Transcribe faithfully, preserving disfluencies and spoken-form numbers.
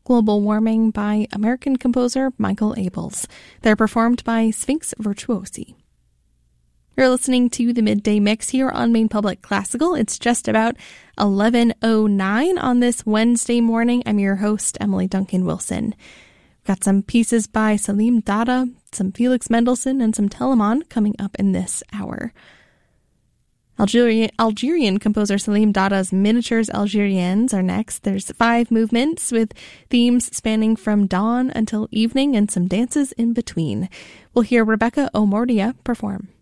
Global Warming by American composer Michael Abels. They're performed by Sphinx Virtuosi. You're listening to the Midday Mix here on Maine Public Classical. It's just about eleven oh nine on this Wednesday morning. I'm your host, Emily Duncan Wilson. We've got some pieces by Salim Dada, some Felix Mendelssohn, and some Telemann coming up in this hour. Algerian, Algerian composer Salim Dada's Miniatures Algériennes are next. There's five movements with themes spanning from dawn until evening and some dances in between. We'll hear Rebecca Omordia perform.